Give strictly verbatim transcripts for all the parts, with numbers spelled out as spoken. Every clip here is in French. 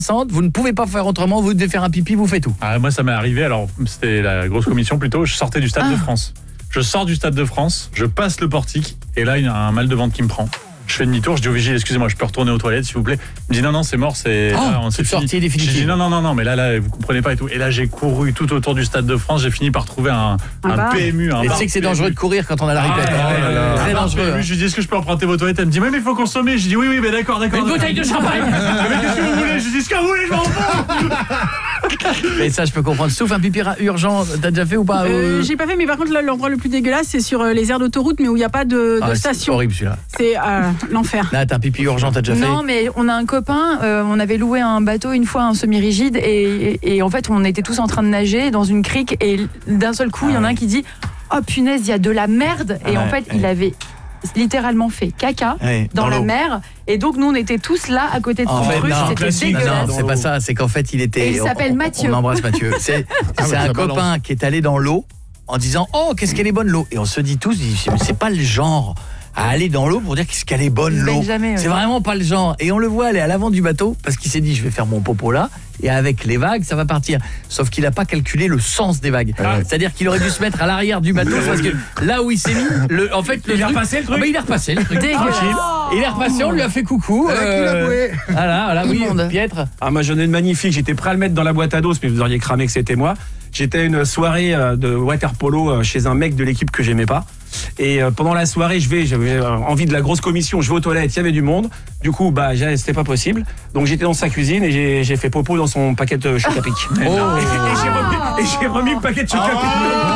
vous ne pouvez pas faire autrement, vous devez faire un pipi, vous faites tout. Ah, moi, ça m'est arrivé, alors c'était la grosse commission plutôt, je sortais du Stade Ah. de France. Je sors du Stade de France, je passe le portique, et là, il y a un mal de ventre qui me prend. Je fais demi-tour, je dis au vigile, excusez-moi, je peux retourner aux toilettes, s'il vous plaît. Il me dit non, non, c'est mort, c'est. Oh, là, on c'est s'est fini. sorti définitivement. Je dis non, non, non, non, mais là, là, vous comprenez pas et tout. Et là, j'ai couru tout autour du Stade de France, j'ai fini par trouver un, Un un bar. P M U. Un Et tu bar sais que c'est P M U. dangereux de courir quand on a la ripette. Ah, hein. là, là, Très là. dangereux. Je lui dis est-ce que je peux emprunter vos toilettes? Elle me dit oui mais il faut consommer. Je dis oui oui mais d'accord d'accord. Une d'accord. bouteille de champagne. Mais qu'est-ce que vous voulez? Je dis ce que vous voulez, je m'en fous. Et ça, je peux comprendre. Sauf un pipi ra- urgent, t'as déjà fait ou pas? Euh, euh j'ai pas fait, mais par contre, là, l'endroit le plus dégueulasse, c'est sur euh, les aires d'autoroute, mais où il n'y a pas de, de Ah, c'est station. horrible celui-là. C'est euh, l'enfer. Là, t'as un pipi urgent, t'as déjà fait? Non, mais on a un copain, euh, on avait loué un bateau une fois, un semi-rigide, et, et, et en fait, on était tous en train de nager dans une crique, et d'un seul coup, il y en a un qui dit « Oh punaise, il y a de la merde !» Et Ah en ouais, fait, ouais. il avait littéralement fait caca Ouais, dans, dans la l'eau. mer, et donc nous, on était tous là, à côté de En son fait, truc, non, c'était classique. Non, dégueulasse. non, c'est pas ça, c'est qu'en fait, il était. Et il s'appelle on- on- Mathieu. On embrasse Mathieu. C'est Ah, c'est mais un ça balance. copain qui est allé dans l'eau en disant oh, qu'est-ce qu'elle est bonne l'eau. Et on se dit tous, c'est pas le genre à aller dans l'eau pour dire qu'est-ce qu'elle est bonne Il se l'eau. baigne jamais, ouais. C'est vraiment pas le genre. Et on le voit aller à l'avant du bateau parce qu'il s'est dit je vais faire mon popo là et avec les vagues ça va partir. Sauf qu'il a pas calculé le sens des vagues. Ah. C'est-à-dire qu'il aurait dû se mettre à l'arrière du bateau parce que là où il s'est mis, le, en fait le Il a truc- repassé le truc Ah bah, il a repassé le truc. Dégueulasse. Tranquille. Il est repassé, on lui a fait coucou. euh, voilà, voilà, oui, Immonde. Pietre. Ah, moi j'en ai une magnifique, j'étais prêt à le mettre dans la boîte à dos, mais vous auriez cramé que c'était moi. J'étais à une soirée euh, de water polo euh, chez un mec de l'équipe que j'aimais pas. Et euh, pendant la soirée, je vais, j'avais euh, envie de la grosse commission, je vais aux toilettes, il y avait du monde. Du coup, bah, j'ai- c'était pas possible. Donc j'étais dans sa cuisine et j'ai, j'ai fait popo dans son paquet de choc à pic. Oh. Et, et j'ai remis, et j'ai remis le paquet de choc à pic.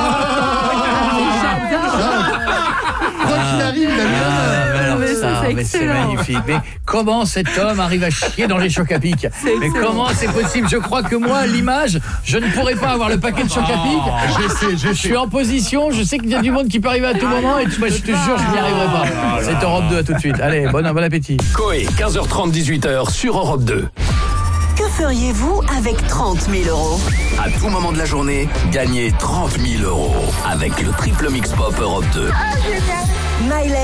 Quoi qu'il arrive, il a mis la main. Ah, mais alors Mais ça, ça, c'est mais c'est excellent. magnifique. Mais comment cet homme arrive à chier dans les chocs à pic? Mais comment c'est possible? Je crois que moi, l'image, je ne pourrais pas avoir le paquet de chocs à pic. J'essaie, Je j'essaie. suis en position, je sais qu'il y a du monde qui peut arriver à tout moment et tu- moi, je te jure, je n'y arriverai pas. C'est Europe deux, à tout de suite. Allez, bon, bon appétit. Coé, quinze heures trente, dix-huit heures sur Europe deux. Que feriez-vous avec trente mille euros? À tout moment de la journée, gagnez trente mille euros avec le triple mix pop Europe deux. Miley